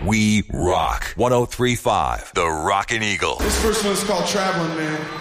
We rock. 103.5 The Rockin' Eagle. This first one's called Traveling Man.